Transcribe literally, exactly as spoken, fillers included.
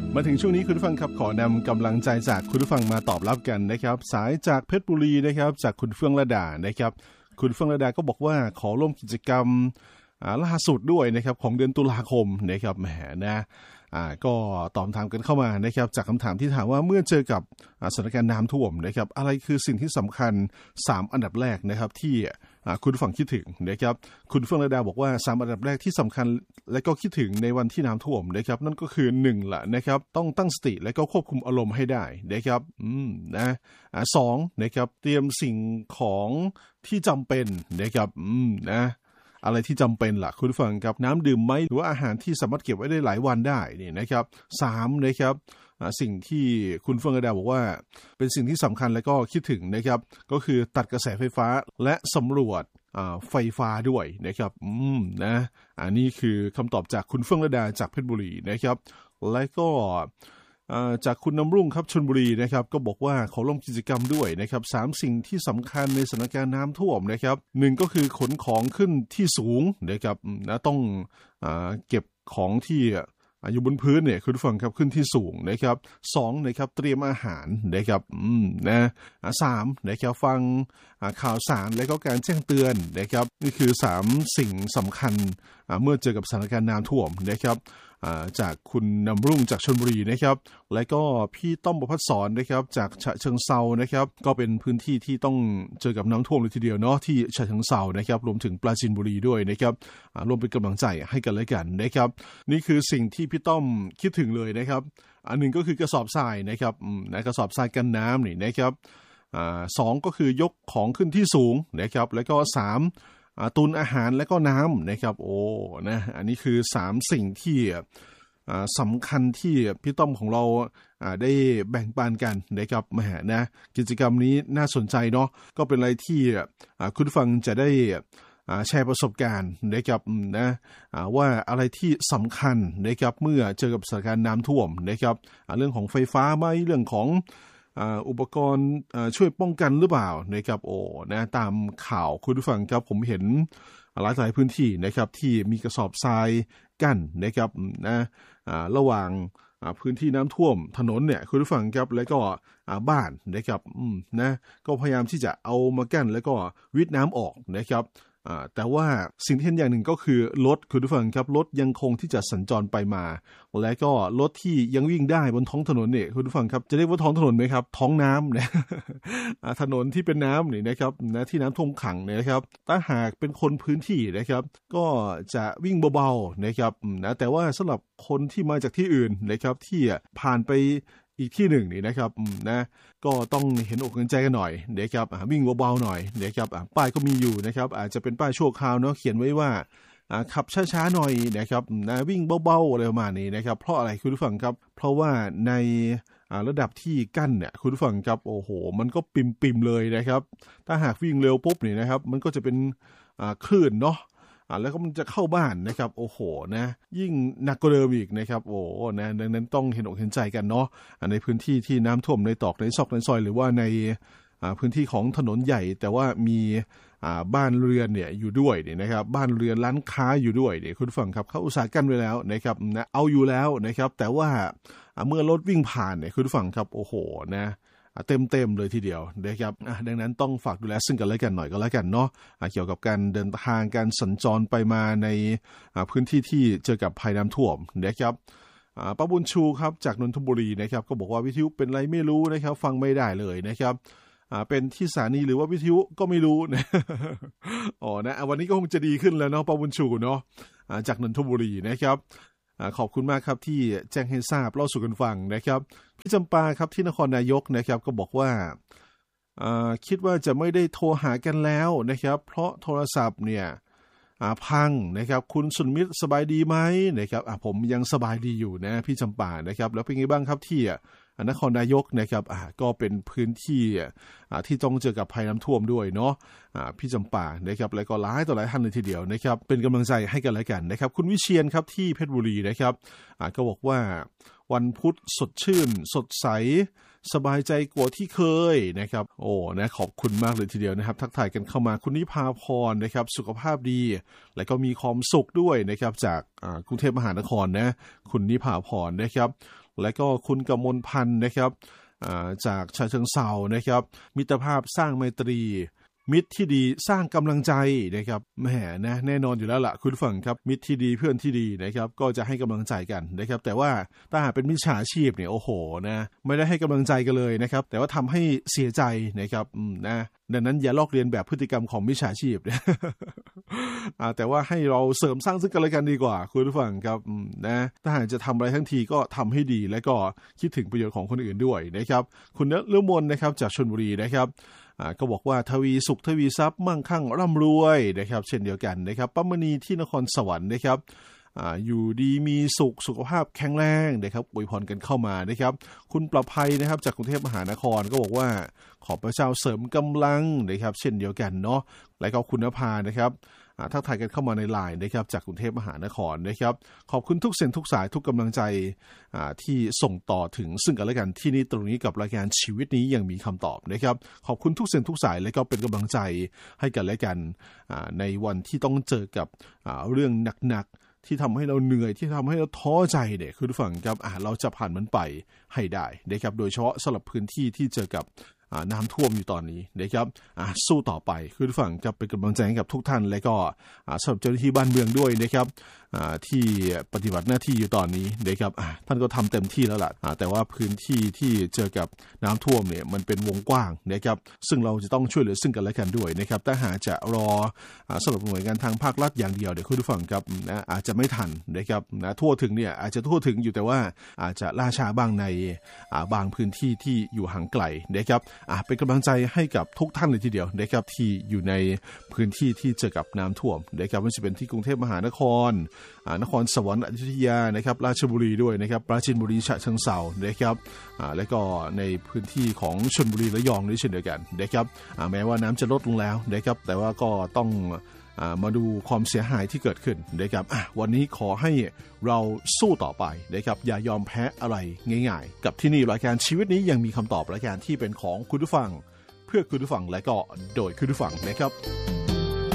มาถึงช่วงนี้คุณผู้ฟังครับขอนำกำลังใจจากคุณผู้ฟังมาตอบรับกันนะครับสายจากเพชรบุรีนะครับจากคุณเฟื่องระดานะครับคุณเฟื่องระดาก็บอกว่าขอร่วมกิจกรรมล่าสุดด้วยนะครับของเดือนตุลาคมนะครับแหมนะอ่าก็ตอบถามกันเข้ามานะครับจากคำถามที่ถามว่าเมื่อเจอกับสถานการณ์น้ำท่วมนะครับอะไรคือสิ่งที่สำคัญสามอันดับแรกนะครับที่คุณผู้ฟังคิดถึงนะครับคุณเฟื่องระดาบอกว่าสามอันดับแรกที่สำคัญและก็คิดถึงในวันที่น้ำท่วมนะครับนั่นก็คือหนึ่งละนะครับต้องตั้งสติและก็ควบคุมอารมณ์ให้ได้นะครับอืมนะอ่าสองนะครับเตรียมสิ่งของที่จำเป็นนะครับอืมนะอะไรที่จำเป็นล่ะคุณผู้ฟังครับน้ำดื่มไหมหรือว่าอาหารที่สามารถเก็บไว้ได้หลายวันได้นี่นะครับสามนะครับสิ่งที่คุณเฟื่องระดาบอกว่าเป็นสิ่งที่สำคัญและก็คิดถึงนะครับก็คือตัดกระแสไฟฟ้าและสำรวจไฟฟ้าด้วยนะครับอืมนะอันนี้คือคำตอบจากคุณเฟื่องระดาจากเพชรบุรีนะครับและก็จากคุณน้ำรุ่งครับชลบุรีนะครับก็บอกว่าขอร่วมกิจกรรมด้วยนะครับสามสิ่งที่สำคัญในสถานการณ์น้ำท่วมนะครับหนึ่งก็คือขนของขึ้นที่สูงนะครับนะต้องอ่าเก็บของที่อยู่บนพื้นเนี่ยคุณผู้ฟังครับขึ้นที่สูงนะครับสองนะครับเตรียมอาหารนะครับอืมนะสามนะครับฟังข่าวสารและก็การแจ้งเตือนนะครับนี่คือสามสิ่งสำคัญเมื่อเจอกับสถานการณ์น้ำท่วมนะครับจากคุณนำรุ่งจากชลบุรีนะครับและก็พี่ต้อมประภัสสรนะครับจากฉะเชิงเทรานะครับก็เป็นพื้นที่ที่ต้องเจอกับน้ำท่วมเลยทีเดียวเนาะที่ฉะเชิงเทรานะครับรวมถึงปราจีนบุรีด้วยนะครับรวมเป็นกำลังใจให้กันและกันนะครับนี่คือสิ่งที่พี่ต้อมคิดถึงเลยนะครับอันหนึ่งก็คือกระสอบทรายนะครับนะกระสอบทรายกันน้ำนี่นะครับอ่าสองก็คือยกของขึ้นที่สูงนะครับแล้วก็สามตุนอาหารและก็น้ำนะครับโอ้นะอันนี้คือสามสิ่งที่สำคัญที่พี่ต้อมของเราได้แบ่งปันกันนะครับแหมนะกิจกรรมนี้น่าสนใจเนาะก็เป็นอะไรที่คุณฟังจะได้แชร์ประสบการณ์นะครับนะว่าอะไรที่สำคัญนะครับเมื่อเจอกับสถานการณ์น้ำท่วมนะครับเรื่องของไฟฟ้าไหมเรื่องของอุปกรณ์ช่วยป้องกันหรือเปล่านะครับโอ้นะตามข่าวคุณผู้ฟังครับผมเห็นหลายหลายพื้นที่นะครับที่มีกระสอบทรายกั้นนะครับนะระหว่างพื้นที่น้ำท่วมถนนเนี่ยคุณผู้ฟังครับแล้วก็บ้านนะครับนะก็พยายามที่จะเอามากั้นแล้วก็วิทน้ำออกนะครับแต่ว่าสิ่งที่เห็นอย่างหนึ่งก็คือรถคุณผู้ฟังครับรถยังคงที่จะสัญจรไปมาและก็รถที่ยังวิ่งได้บนท้องถนนเนี่ยคุณผู้ฟังครับจะเรียกว่าท้องถนนไหมครับท้องน้ำนะถนนที่เป็นน้ำนี่นะครับนะที่น้ำท่วมขังเนี่ยนะครับถ้าหากเป็นคนพื้นที่นะครับก็จะวิ่งเบาๆนะครับนะแต่ว่าสำหรับคนที่มาจากที่อื่นนะครับที่ผ่านไปอีกที่หนึ่งนี่นะครับนะก็ต้องเห็นอกเห็นใจกันหน่อยนะครับวิ่งเบาๆหน่อยนะครับป้ายก็มีอยู่นะครับอาจจะเป็นป้ายชั่วคราวเนาะเขียนไว้ว่าขับช้าๆหน่อยนะครับนะวิ่งเบาๆอะไรประมาณนี้นะครับเพราะอะไรคุณผู้ฟังครับเพราะว่าในระดับที่กั้นเนี่ยคุณผู้ฟังครับโอ้โหมันก็ปิ่มๆเลยนะครับถ้าหากวิ่งเร็วปุ๊บนี่นะครับมันก็จะเป็นคลื่นเนาะอ่าแล้วก็มันจะเข้าบ้านนะครับโอ้โหนะยิ่งหนักกว่าเดิมอีกนะครับโอ้นะดังนั้นต้องเห็นอกเห็นใจกันเนาะในพื้นที่ที่น้ำท่วมในตอกในซอกในซอยหรือว่าในพื้นที่ของถนนใหญ่แต่ว่ามีบ้านเรือนเนี่ยอยู่ด้วยเนี่ยนะครับบ้านเรือนร้านค้าอยู่ด้วยเนี่ยคุณฟังครับเขาอุตส่าห์กั้นไว้แล้วนะครับนะเอาอยู่แล้วนะครับแต่ว่าเมื่อรถวิ่งผ่านเนี่ยคุณฟังครับโอ้โหนะเต็มเต็มเลยทีเดียวนะครับดังนั้นต้องฝากดูแลซึ่งกันและกันหน่อยก็แล้วกันเนาะเกี่ยวกับการเดินทางการสัญจรไปมาในพื้นที่ที่เจอกับภัยน้ำท่วมนะครับป้าบุญชูครับจากนนทบุรีนะครับก็บอกว่าวิทยุเป็นไรไม่รู้นะครับฟังไม่ได้เลยนะครับเป็นที่สถานีหรือว่าวิทยุก็ไม่รู้นะอ๋อนะวันนี้ก็คงจะดีขึ้นแล้วเนาะป้าบุญชูเนาะจากนนทบุรีนะครับขอบคุณมากครับที่แจ้งให้ทราบเล่าสู่กันฟังนะครับพี่จำปาครับที่นครนายกนะครับก็บอกว่าคิดว่าจะไม่ได้โทรหากันแล้วนะครับเพราะโทรศัพท์เนี่ยพังนะครับคุณสุนมิตรสบายดีไหมนะครับผมยังสบายดีอยู่นะพี่จำปานะครับแล้วเป็นไงบ้างครับที่นครนายกนะครับก็เป็นพื้นที่ที่ต้องเจอกับภัยน้ำท่วมด้วยเนาะพี่จำปานะครับแล้วก็หลายต่อหลายท่านเลยทีเดียวนะครับเป็นกำลังใจให้กันแล้วกันนะครับคุณวิเชียรครับที่เพชรบุรีนะครับก็บอกว่าวันพุธสดชื่นสดใสสบายใจกว่าที่เคยนะครับโอ้นะขอบคุณมากเลยทีเดียวนะครับทักทายกันเข้ามาคุณนิพาพรนะครับสุขภาพดีและก็มีความสุขด้วยนะครับจากกรุงเทพมหานครนะคุณนิพาพรนะครับและก็คุณกมลพันธ์นะครับจากฉะเชิงเทรานะครับมิตรภาพสร้างไมตรีมิตรที่ดีสร้างกำลังใจนะครับแหมนะแน่นอนอยู่แล้วล่ะคุณผู้ฟังครับมิตรที่ดีเพื่อนที่ดีนะครับก็จะให้กำลังใจกันนะครับแต่ว่าถ้าหากเป็นมิจฉาชีพเนี่ยโอ้โหนะไม่ได้ให้กำลังใจกันเลยนะครับแต่ว่าทำให้เสียใจนะครับนะดังนั้นอย่าลอกเลียนแบบพฤติกรรมของมิจฉาชีพนะ แต่ว่าให้เราเสริมสร้างซึ่งกันและกันดีกว่าคุณผู้ฟังครับนะถ้าหากจะทำอะไรทั้งทีก็ทำให้ดีและก็คิดถึงประโยชน์ของคนอื่นด้วยนะครับคุณณฤมลนะครับจากชลบุรีนะครับก็บอกว่าทวีสุขทวีทรัพย์มั่งคั่งร่ำรวยนะครับเช่นเดียวกันนะครับป้ามณีที่นครสวรรค์นะครับอยู่ดีมีสุขสุขภาพแข็งแรงนะครับอวยพรกันเข้ามานะครับคุณประภัยนะครับจากกรุงเทพมหานครก็บอกว่าขอพระเจ้าเสริมกำลังนะครับเช่นเดียวกันเนาะและก็คุณนภานะครับทักทายกันเข้ามาในไลน์นะครับจากกรุงเทพมหานครนะครับขอบคุณทุกเสียงทุกสายทุกกำลังใจที่ส่งต่อถึงซึ่งกันและกันที่นี่ตรงนี้กับรายการชีวิตนี้ยังมีคำตอบนะครับขอบคุณทุกเสียงทุกสายและก็เป็นกำลังใจให้กันและกันในวันที่ต้องเจอกับเรื่องหนักๆที่ทำให้เราเหนื่อยที่ทำให้เราท้อใจเนี่ยคือฝั่งครับเราจะผ่านมันไปให้ได้นะครับโดยเฉพาะสำหรับพื้นที่ที่เจอกับน้ำท่วมอยู่ตอนนี้นะครับสู้ต่อไปคือฝั่งกับเป็นกำลังใจให้กับทุกท่านและก็สำหรับเจ้าหน้าที่บ้านเมืองด้วยนะครับที่ปฏิบัติหน้าที่อยู่ตอนนี้นะครับท่านก็ทำเต็มที่แล้วล่ะแต่ว่าพื้นที่ที่เจอกับน้ำท่วมเนี่ยมันเป็นวงกว้างนะครับซึ่งเราจะต้องช่วยเหลือซึ่งกันและกันด้วยนะครับถ้าหากจะรอสำหรับหน่วยงานทางภาครัฐอย่างเดียวเดี๋ยวคุณผู้ฟังครับนะอาจจะไม่ทันนะครับนะทั่วถึงเนี่ยอาจจะทั่วถึงอยู่แต่ว่าอาจจะล่าช้าบ้างในบางพื้นที่ที่อยู่ห่างไกลนะครับเป็นกำลังใจให้กับทุกท่านเลยทีเดียวนะครับที่อยู่ในพื้นที่ที่เจอกับน้ำท่วมนะครับไม่ว่าจะเป็นที่กรุงเทพมหานครนครสวรรค์อยุธยานะครับราชบุรีด้วยนะครับปราจีนบุรีฉะเชิงเทรานะครับและก็ในพื้นที่ของชลบุรีระยองด้วยเช่นเดียวกันนะครับแม้ว่าน้ำจะลดลงแล้วนะครับแต่ว่าก็ต้องมาดูความเสียหายที่เกิดขึ้นนะครับวันนี้ขอให้เราสู้ต่อไปนะครับอย่ายอมแพ้อะไรง่ายๆกับที่นี่รายการชีวิตนี้ยังมีคำตอบรายการที่เป็นของคุณผู้ฟังเพื่อคุณผู้ฟังและก็โดยคุณผู้ฟังนะครับ